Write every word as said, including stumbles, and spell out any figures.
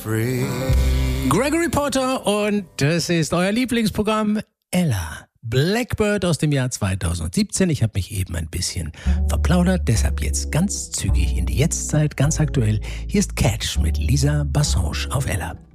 Gregory Porter und das ist euer Lieblingsprogramm Ella. Blackbird aus dem Jahr zweitausendsiebzehn. Ich habe mich eben ein bisschen verplaudert, deshalb jetzt ganz zügig in die Jetztzeit, ganz aktuell. Hier ist Catch mit Lisa Bassange auf Ella.